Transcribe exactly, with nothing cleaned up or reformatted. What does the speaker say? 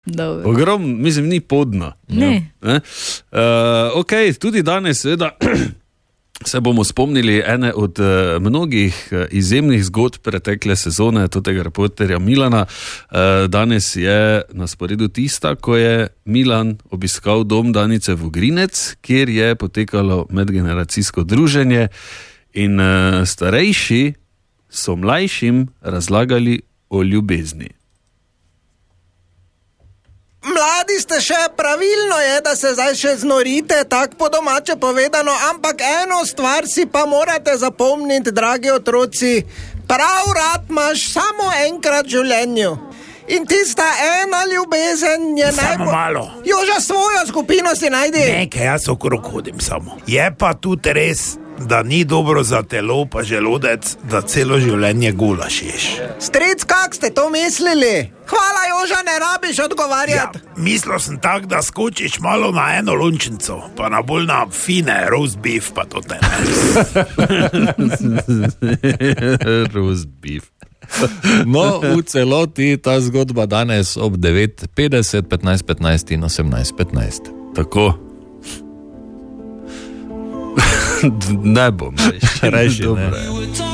Ogrom, mislim, ni podna. Ne. Ne? Uh, ok, tudi danes seveda se bomo spomnili ene od uh, mnogih uh, izjemnih zgodb pretekle sezone, tega reporterja Milana. Uh, danes je na sporedu tista, ko je Milan obiskal dom Danice Vogrinec, kjer je potekalo medgeneracijsko druženje in uh, starejši so mlajšim razlagali o ljubezni. Mladi ste še, pravilno je, da se zdaj še znorite, tako po domače povedano, ampak eno stvar si pa morate zapomniti, dragi otroci, prav rad imaš samo enkrat v življenju. In tista ena ljubezen je najbolj... Samo malo. Joža, svojo skupino si najdi. Nekaj, jaz okrog hodim samo. Je pa tudi res, da ni dobro za telo pa želodec, da celo življenje gulaš ješ. Stric, kak ste to mislili? Hvala, Joža, ne rabiš odgovarjati. Ja, mislil sem tak, da skočiš malo na eno lončnico, pa na bolj na fine roast beef, pa to te ne. Roast beef. No, v celoti ta zgodba danes ob devet petdeset, petnajst petnajst in osemnajst petnajst. Tako. Ne bom reči. Reši, ne.